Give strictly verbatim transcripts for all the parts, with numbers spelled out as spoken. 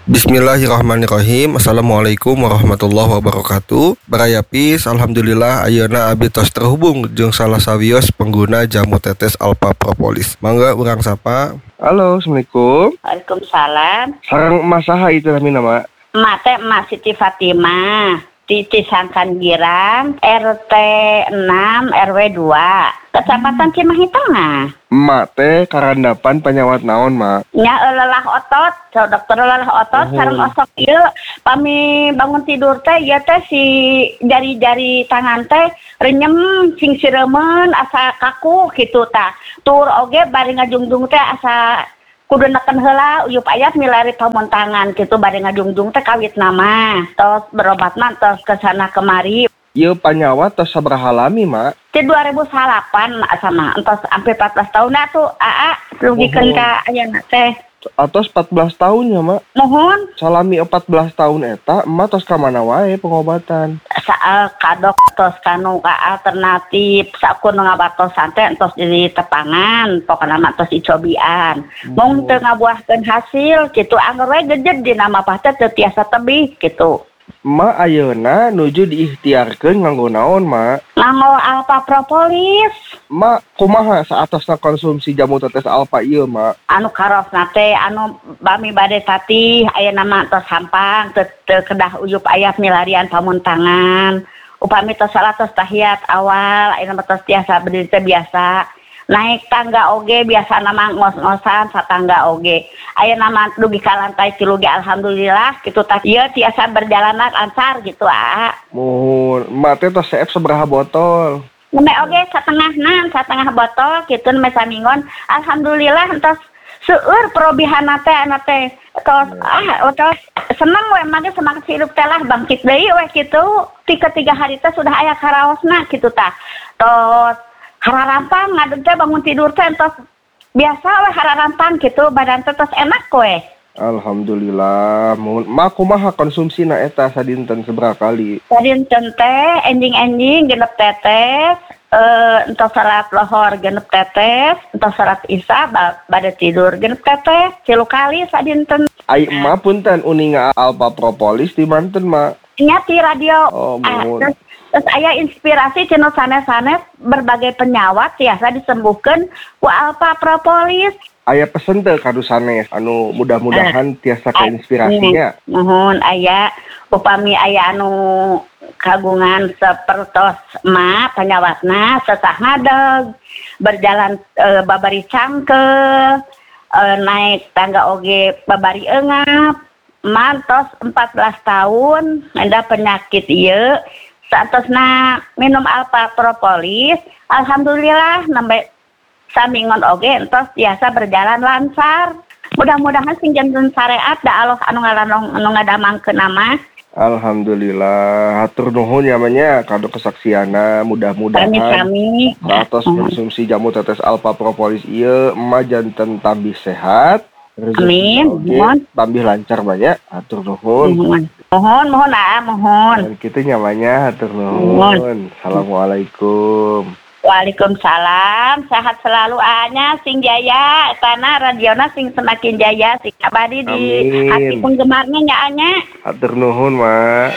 Bismillahirrahmanirrahim. Assalamualaikum warahmatullahi wabarakatuh. Barayapis, alhamdulillah ayeuna abdi tos terhubung jeung salah sawios pengguna jamu tetes Alpha Propolis. Mangga urang sapa. Halo, Assalamualaikum. Waalaikumsalam. Sareng emas saha itu namina, Mak? Emak teh Emak Siti Fatimah di Cisangkan Girang, R T enam R W dua, Kecamatan Cimahi Tengah. Emak teh karandapan penyawat naon, Mak? Nya lelah otot, so dokter lelah otot, oh. Sareng osok ieu pami bangun tidur teh ieu teh si jari-jari tangan teh renyem sing sireumeun asa kaku kitu tah. Tur oge bari ngajungjung teh asa kudu neken heula uyup aya milari pamontangan kitu bari ngajungjung teh kawit nama. Tos berobat mah tos kesana kemari. Ieu panyawat tos sabaraha lami, Mak? Ti dua ribu delapan Mak sama entos sampai empat belas tahun dah tuh aa rugikeun ka ayeuna teh. Atos empat belas tahun ya, Mak? Mohon. Salami empat belas tahun eta, emak tos ka mana wae pengobatan? Saal kadok tos kanu ka alternatif, sakur ngabatosan teh entos di tepangan, pokona mah tos dicobian. Mung teu ngabuahkeun hasil kitu anggar wae gejed dina mah teh teu tiasa tebih kitu. Emak ayeuna nuju diikhtiarkeun nganggo naon, Mak? Nganggo Alpha Propolis. Mak, kumaha saatosna konsumsi jamu tetes Alpha ieu, Mak? Anu karosna teh anu bami bade tatih ayeuna mah tos hampang teu teu kedah uyup aya milarian pamuntangan. Upami tos salah tos tahiyat awal ayeuna mah tos tiasa berdiri teh biasa. Naik tangga oge biasa nama ngos-ngosan satangga oge. Ayeuna mah dugi ka lantai tilu ge alhamdulillah kitu tah ieu tiasa berjalan lancar gitu ah. Mohon, emak teh tos seep sabaraha botol? Neme oge satengahna, satengah botol kitu neme samingon. Alhamdulillah entos seueur perobihanna teh ana teh. Tos ah tos seneng we mah semangat hidup teh lah bangkit deui we kitu. Tiga tiga hari teh sudah aya karaosna kitu tah. Tos hararampang ngadeg teh bangun tidur teh entos biasa we hararampang gitu badan teh tos enak we. Alhamdulillah. Mohon mak kumaha konsumsina eta sadinten sabaraha kali? Sadinten teh enjing-enjing genep tetes, eh entos salat lohor genep tetes, entos salat isya bade tidur genep tetes, tilu kali sadinten. Ai emak punten uninga Alpha Propolis di manten, Mak? Nya ti radio. Oh, mohon. Ah, terus aya inspirasi cenah sanes-sanes berbagai penyawat tiasa disembuhkeun ku Alpha Propolis. Aya pesen teh kadu sanes anu mudah-mudahan tiasa ka inspirasinya. Mohon aya upami aya anu kagungan sapertos emak penyawatna sesah ngadeg berjalan e, babari cangkel e, naik tangga oge babari eungap mantos empat belas tahun ada penyakit ieu saatosna minum Alpha Propolis alhamdulillah nembe samingon oge entos biasa berjalan lancar. Mudah-mudahan sing janten syariat da Allah anu ngaranong anu ngadamangkeun nama. Alhamdulillah, hatur nuhun namanya kado kesaksiana mudah-mudahan kami atas konsumsi jamu tetes Alpha Propolis ieu emak janten tambih sehat. Amin. Mohon tambih lancar banyak hatur nuhun. Mohon. Mohon mohon ah mohon. Kitu nyamanya hatur nuhun. Assalamualaikum. Waalaikumsalam. Sehat selalu anya sing jaya tanah radiona sing semakin jaya sing abadi di hati penggemarnya nya anya. Hatur nuhun, Mak.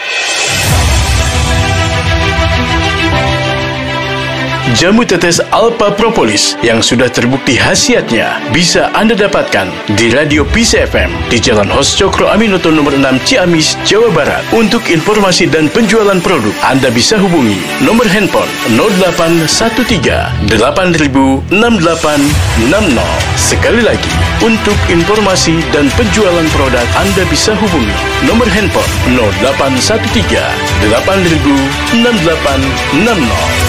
Jamu tetes Alpha Propolis yang sudah terbukti khasiatnya bisa Anda dapatkan di Radio P C F M di Jalan Hos Cokro Aminoto nomor enam Ciamis, Jawa Barat. Untuk informasi dan penjualan produk, Anda bisa hubungi nomor handphone nol delapan satu tiga delapan nol enam delapan enam nol. Sekali lagi, untuk informasi dan penjualan produk, Anda bisa hubungi nomor handphone nol delapan satu tiga delapan nol enam delapan enam nol.